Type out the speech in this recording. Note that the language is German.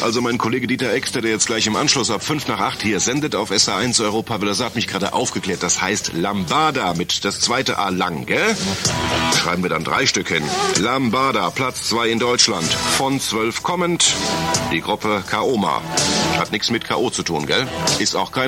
Also mein Kollege Dieter Exter, der jetzt gleich im Anschluss ab 7:55 hier sendet auf SA1 Europa Welle, hat mich gerade aufgeklärt. Das heißt Lambada mit das zweite A lang, gell? Schreiben wir dann 3 Stück hin. Lambada, Platz 2 in Deutschland. Von 12 kommend. Die Gruppe Kaoma. Hat nichts mit K.O. zu tun, gell? Ist auch kein